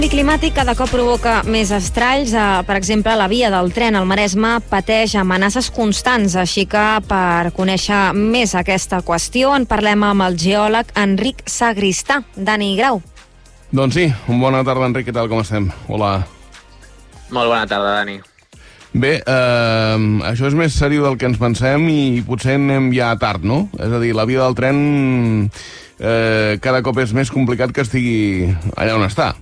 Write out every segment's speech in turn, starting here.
El canvi climàtic cada cop provoca més estralls. Per exemple, la via del tren al Maresme pateix amenaces constants, així que per conèixer més aquesta qüestió en parlem amb el geòleg Enric Sagristà. Dani Grau. Doncs sí, bona tarda, Enric, què tal, com estem? Hola. Molt bona tarda, Dani. Bé, això és més seriós del que ens pensem i potser anem ja tard, no? És a dir, la via del tren cada cop és més complicat que estigui allà on està.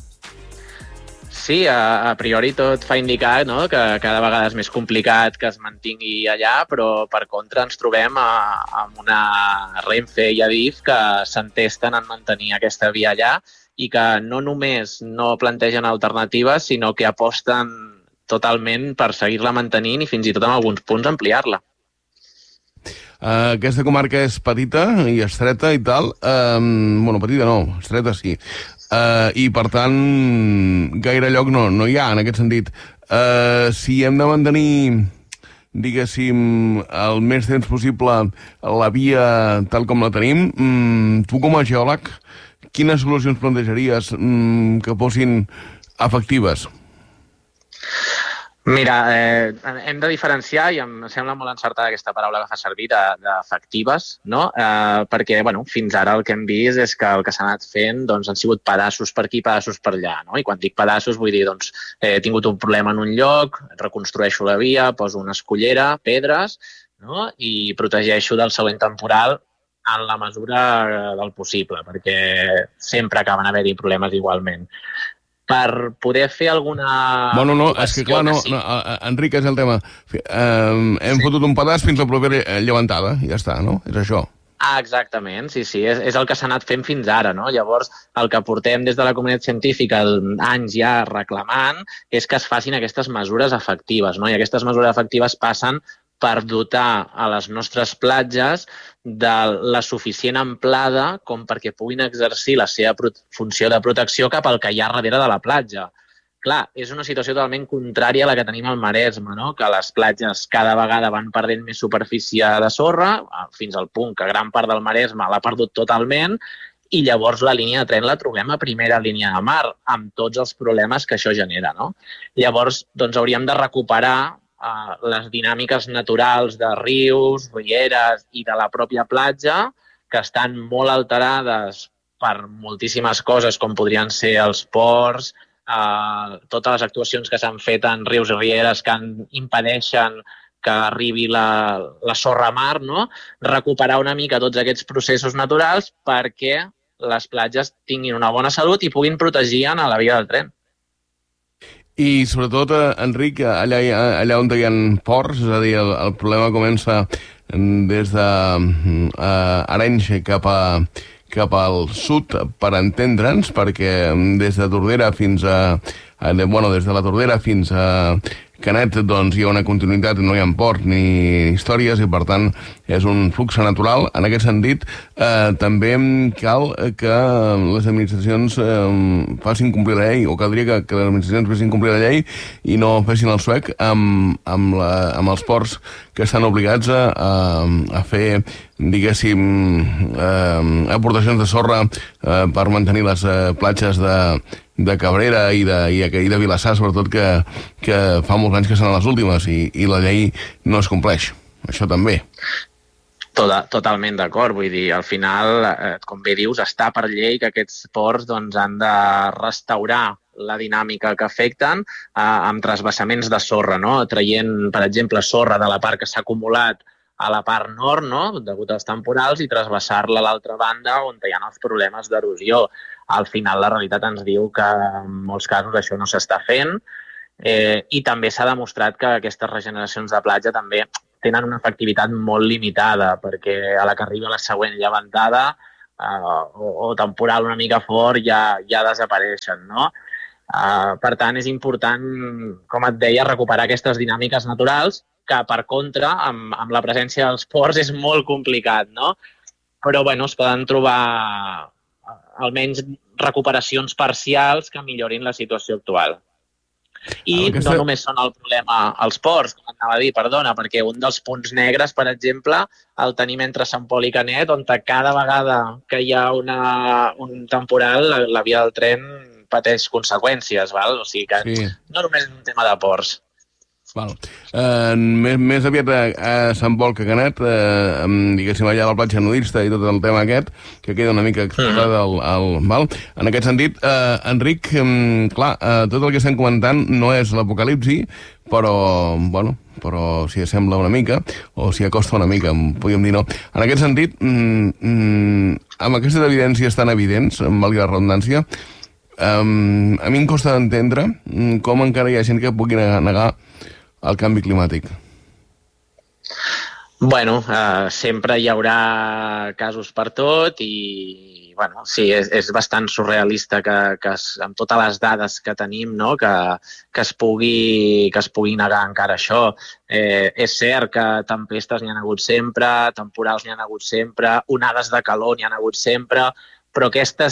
Sí, a priori tot fa indicar, no?, que cada vegada és més complicat que es mantingui allà, però per contra ens trobem amb una Renfe i Adif que s'entesten en mantenir aquesta via allà i que no només no plantegen alternatives, sinó que aposten totalment per seguir-la mantenint i fins i tot en alguns punts ampliar-la. Aquesta comarca és petita i estreta i tal. Bueno, petita no, estreta sí. I, per tant, gaire lloc no hi ha, en aquest sentit. Si hem de mantenir, diguéssim, el més temps possible la via tal com la tenim, tu com a geòleg, quines solucions plantejaries que fossin efectives? Mira, hem de diferenciar, i em sembla molt encertada aquesta paraula que fa servir, d'efectives, no? Perquè, bueno, fins ara el que hem vist és que el que s'ha anat fent doncs, han sigut pedaços per aquí, pedaços per allà, no? I quan dic pedaços vull dir, doncs, he tingut un problema en un lloc, reconstrueixo la via, poso una escullera, pedres, no? I protegeixo del següent temporal en la mesura del possible, perquè sempre acaben haver-hi problemes igualment. Per poder fer alguna... Bueno, no, és que clar, no, Enric, és el tema. Hem fotut un pedaç fins a la propera llevantada, i ja està, no? És això. Exactament, sí, és el que s'ha anat fent fins ara, no? Llavors, el que portem des de la comunitat científica anys ja reclamant és que es facin aquestes mesures efectives, no? I aquestes mesures efectives passen per dotar a les nostres platges de la suficient amplada com perquè puguin exercir la seva funció de protecció cap al que hi ha darrere de la platja. Clar, és una situació totalment contrària a la que tenim al Maresme, no? Que les platges cada vegada van perdent més superfície de sorra, fins al punt que gran part del Maresme l'ha perdut totalment, i llavors la línia de tren la trobem a primera línia de mar, amb tots els problemes que això genera, no? Llavors, doncs hauríem de recuperar les dinàmiques naturals de rius, rieres i de la pròpia platja, que estan molt alterades per moltíssimes coses, com podrien ser els ports, totes les actuacions que s'han fet en rius i rieres que impedeixen que arribi la sorra a mar, no? Recuperar una mica tots aquests processos naturals perquè les platges tinguin una bona salut i puguin protegir a la via del tren. I, sobretot, Enric, allà on hi ha ports, és a dir, el problema comença des d'Arenys cap al sud, per entendre'ns, perquè des de Tordera fins des de la Tordera fins a Canet, doncs hi ha una continuïtat, no hi ha port ni històries i, per tant, és un flux natural. En aquest sentit, també cal que les administracions facin complir la llei, o caldria que les administracions fessin complir la llei i no fessin el suec amb els ports que estan obligats a fer, diguéssim, aportacions de sorra per mantenir les platges de Cabrera i de Vilassar, sobretot, que fa molts anys que són les últimes i la llei no es compleix. Això també. Totalment d'acord. Vull dir, al final, com bé dius, està per llei que aquests ports doncs, han de restaurar la dinàmica que afecten amb transvasaments de sorra, no? Traient, per exemple, sorra de la part que s'ha acumulat a la part nord, no?, degut als temporals, i trasbassar-la a l'altra banda on hi ha els problemes d'erosió. Al final, la realitat ens diu que en molts casos això no s'està fent i també s'ha demostrat que aquestes regeneracions de platja també tenen una efectivitat molt limitada perquè a la que arriba la següent llevantada o temporal una mica fort ja desapareixen, no? Per tant, és important, com et deia, recuperar aquestes dinàmiques naturals que, per contra, amb la presència dels ports és molt complicat, no? Però, bueno, es poden trobar almenys recuperacions parcials que millorin la situació actual. I no només són el problema els ports, com anava a dir, perdona, perquè un dels punts negres, per exemple, el tenim entre Sant Pol i Canet, on cada vegada que hi ha un temporal, la via del tren pateix conseqüències, val? O sigui que no només és un tema de ports. Val. Més aviat a Sant Pol que Canet, diguéssim allà de la platja nudista i tot el tema aquest, que queda una mica exposat val? En aquest sentit, Enric, clar, tot el que estem comentant no és l'apocalipsi, però s'hi assembla una mica, o s'hi acosta una mica, podríem dir no. En aquest sentit, amb aquestes evidències tan evidents, valgui la redundància, a mi em costa d'entendre com encara hi ha gent que pugui negar el canvi climàtic. Bueno, sempre hi haurà casos per tot i, bueno, sí, és bastant surrealista que amb totes les dades que tenim, no, que es pugui negar encara això. És cert que tempestes n'hi ha hagut sempre, temporals n'hi ha hagut sempre, onades de calor n'hi ha hagut sempre, però aquesta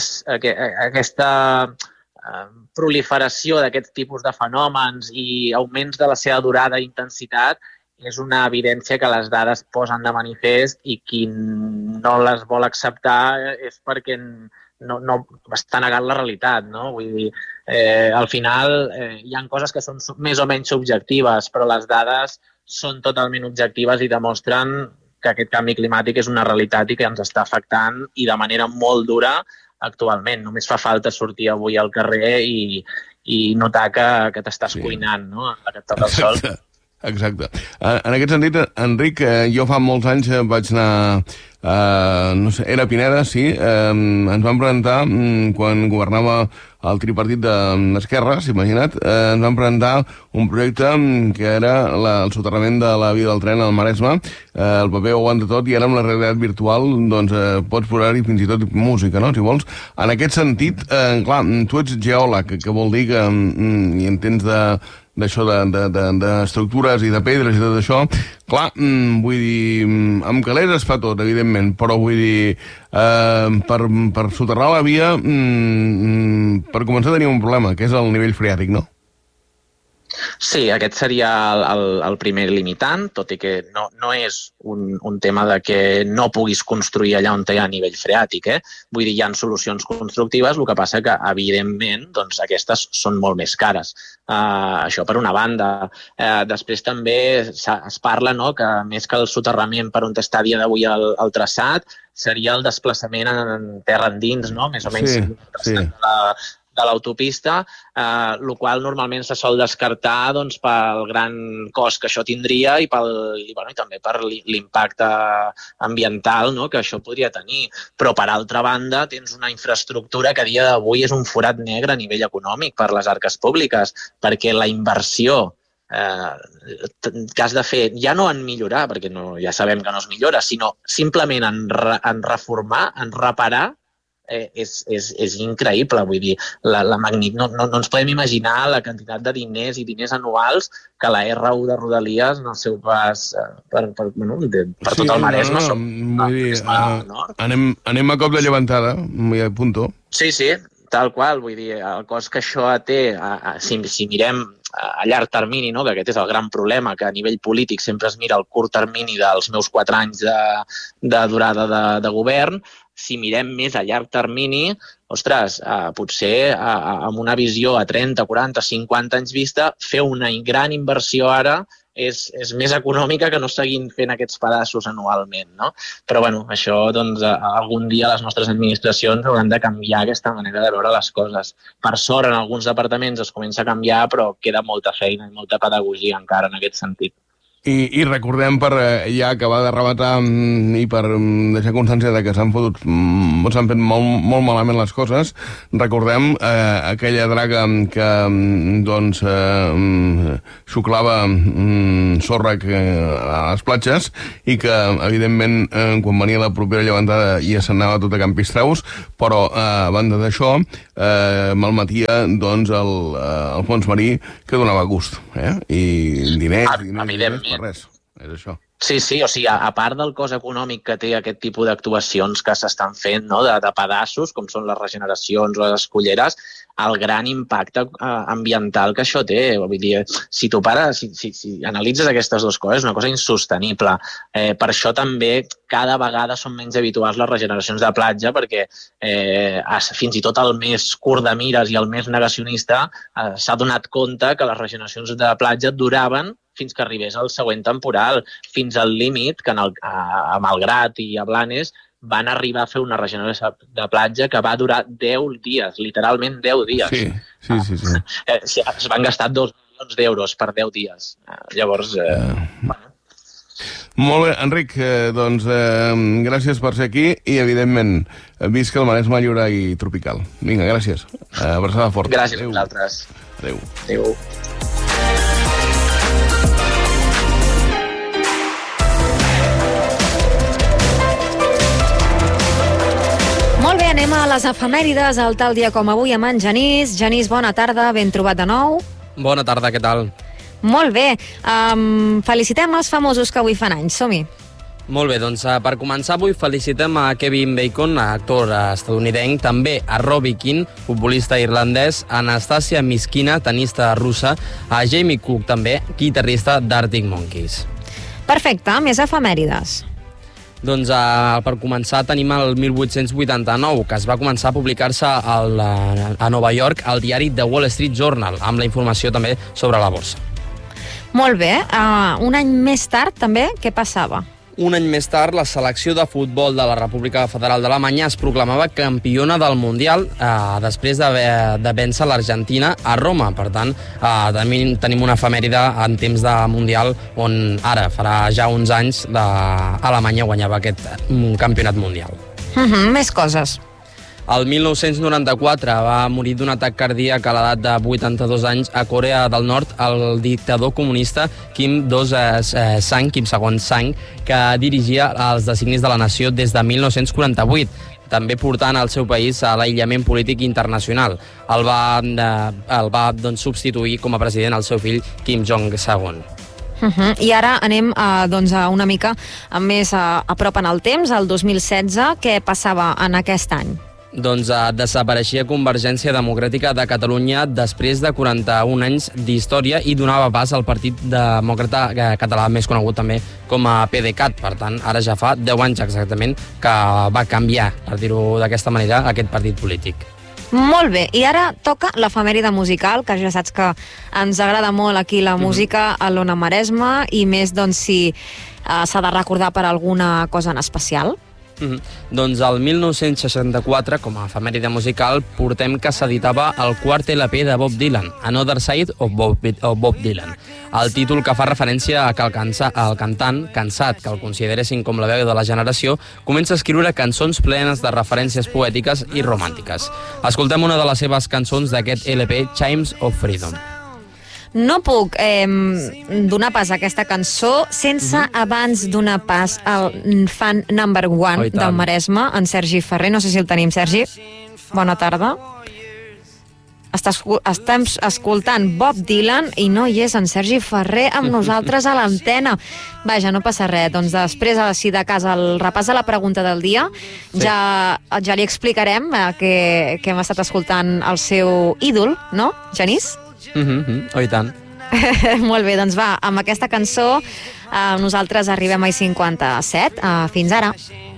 proliferació d'aquests tipus de fenòmens i augments de la seva durada i intensitat és una evidència que les dades posen de manifest i qui no les vol acceptar és perquè no està negant la realitat, no? Vull dir, al final hi ha coses que són més o menys subjectives, però les dades són totalment objectives i demostren que aquest canvi climàtic és una realitat i que ens està afectant i de manera molt dura actualment. Només fa falta sortir avui al carrer i notar que t'estàs cuinant, no? A que et toca el sol. Exacte. En aquest sentit, Enric, jo fa molts anys vaig anar, no sé, era Pineda, sí, ens vam presentar, quan governava el tripartit d'esquerres, imagina't, ens vam presentar un projecte que era el soterrament de la via del tren al Maresme, el paper ho aguanta tot i ara amb la realitat virtual doncs pots posar-hi fins i tot música, no?, si vols. En aquest sentit, clar, tu ets geòleg, que vol dir que hi entens d'això, d'estructures i de pedres i tot això, clar, vull dir, amb calés es fa tot, evidentment, però vull dir, per soterrar la via, per començar a tenir un problema, que és el nivell freàtic, no? Sí, aquest seria el primer limitant, tot i que no és un tema de que no puguis construir allà on hi ha nivell freàtic. Vull dir, hi ha solucions constructives, el que passa que, evidentment, doncs, aquestes són molt més cares. Això per una banda. Després també es parla, no?, que més que el soterrament per on està a dia d'avui el traçat, seria el desplaçament en terra endins, no?, més o menys el traçat de l'autopista, el qual normalment se sol descartar doncs, pel gran cost que això tindria i també per l'impacte ambiental, no?, que això podria tenir. Però, per altra banda, tens una infraestructura que a dia d'avui és un forat negre a nivell econòmic per les arques públiques, perquè la inversió que has de fer, ja no en millorar, perquè ja sabem que no es millora, sinó simplement en reformar, en reparar, és increïble, vull dir, la magnitud, no ens podem imaginar la quantitat de diners i diners anuals que la R1 de Rodalies en el seu pas per tot el Maresme. Vull dir, anem a cop de llevantada, m'hi apunto. Sí, tal qual, vull dir, el cost que això té, si mirem a llarg termini, no?, que aquest és el gran problema, que a nivell polític sempre es mira el curt termini dels meus 4 anys de durada de govern. Si mirem més a llarg termini, ostres, potser amb una visió a 30, 40, 50 anys vista, fer una gran inversió ara és més econòmica que no seguint fent aquests pedaços anualment, no? Però, bueno, això, doncs, algun dia les nostres administracions hauran de canviar aquesta manera de veure les coses. Per sort, en alguns departaments es comença a canviar, però queda molta feina i molta pedagogia encara en aquest sentit. I recordem, per ja acabar de rematar i per deixar constància de que s'han fet molt malament les coses, recordem aquella draga que doncs xuclava sorra a les platges i que, evidentment, quan venia la propera llevantada ja s'anava tot a Campistraus, però a banda d'això malmetia doncs el fons marí, que donava gust, i diners, evidentment. per res, és això. Sí, o sigui, a part del cost econòmic que té aquest tipus d'actuacions que s'estan fent, no, de pedaços, com són les regeneracions o les escolleres, el gran impacte ambiental que això té. Vull dir, si tu pares, si analitzes aquestes dues coses, és una cosa insostenible. Per això també cada vegada són menys habituals les regeneracions de platja, perquè fins i tot el més curt de mires i el més negacionista s'ha donat compte que les regeneracions de platja duraven fins que arribés el següent temporal, fins al límit que a Malgrat i a Blanes van arribar a fer una regeneració de platja que va durar 10 dies, literalment 10 dies. Sí. Es van gastar 2 milions d'euros per 10 dies. Llavors... Molt bé, Enric, doncs gràcies per ser aquí i, evidentment, visca el Maresme lliure i tropical. Vinga, gràcies. Abraçada forta. Gràcies a vosaltres. Adéu. Molt bé, anem a les efemèrides, al tal dia com avui amb en Genís. Genís, bona tarda, ben trobat de nou. Bona tarda, què tal? Molt bé, felicitem els famosos que avui fan anys, som-hi. Molt bé, doncs per començar avui felicitem a Kevin Bacon, actor estadounidenc, també a Robbie Keane, futbolista irlandès, a Anastasia Miskina, tenista russa, a Jamie Cook també, guitarrista d'Arctic Monkeys. Perfecte, més efemèrides. Doncs per començar tenim el 1889, que es va començar a publicar-se a Nova York al diari The Wall Street Journal, amb la informació també sobre la borsa. Molt bé, un any més tard també, què passava? Un any més tard, la selecció de futbol de la República Federal d'Alemanya es proclamava campiona del Mundial després de vèncer l'Argentina a Roma. Per tant, tenim una efemèride en temps de Mundial on ara, farà ja uns anys, Alemanya guanyava aquest campionat mundial. Més coses. El 1994 va morir d'un atac cardíac a l'edat de 82 anys a Corea del Nord el dictador comunista Kim Il-sung, Kim II-sang, que dirigia els designis de la nació des de 1948, també portant el seu país a l'aïllament polític internacional. El va substituir com a president el seu fill Kim Jong-un. I ara anem a una mica més a prop en el temps, el 2016. Què passava en aquest any? Doncs desapareixia Convergència Democràtica de Catalunya després de 41 anys d'història i donava pas al Partit Demòcrata Català, més conegut també com a PDeCAT. Per tant, ara ja fa 10 anys exactament que va canviar, per dir-ho d'aquesta manera, aquest partit polític. Molt bé, i ara toca l'efemèride musical, que ja saps que ens agrada molt aquí la música a l'Ona Maresme, i més si s'ha de recordar per alguna cosa en especial. Doncs el 1964, com a efemèride musical, portem que s'editava el quart LP de Bob Dylan, Another Side of Bob Dylan. El títol que fa referència a que el cantant, cansat que el consideressin com la veu de la generació, comença a escriure cançons plenes de referències poètiques i romàntiques. Escoltem una de les seves cançons d'aquest LP, Chimes of Freedom. No puc donar pas a aquesta cançó sense abans donar pas al fan number one del Maresme, en Sergi Ferrer. No sé si el tenim, Sergi. Bona tarda. Estem escoltant Bob Dylan i no hi és en Sergi Ferrer amb nosaltres a l'antena. Vaja, no passa res. Doncs després, si de casa, el repàs de la pregunta del dia, ja li explicarem que hem estat escoltant el seu ídol, no, Genís? Oh, i tant. Molt bé, doncs va, amb aquesta cançó nosaltres arribem a 57. Fins ara.